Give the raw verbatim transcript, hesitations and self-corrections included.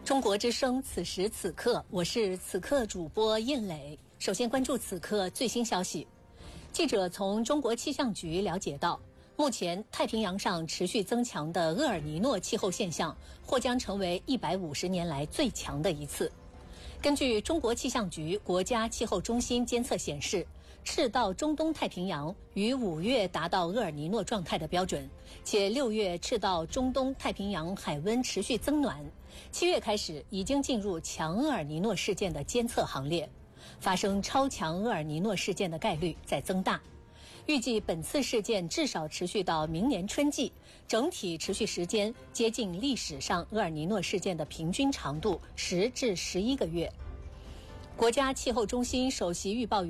中国之声，此时此刻，我是此刻主播印磊。首先关注此刻最新消息。记者从中国气象局了解到，目前太平洋上持续增强的厄尔尼诺气候现象或将成为一百五十年来最强的一次。根据中国气象局国家气候中心监测显示，赤道中东太平洋于五月达到厄尔尼诺状态的标准，且六月赤道中东太平洋海温持续增暖，七月开始已经进入强厄尔尼诺事件的监测行列，发生超强厄尔尼诺事件的概率在增大。预计本次事件至少持续到明年春季，整体持续时间接近历史上厄尔尼诺事件的平均长度十至十一个月。国家气候中心首席预报员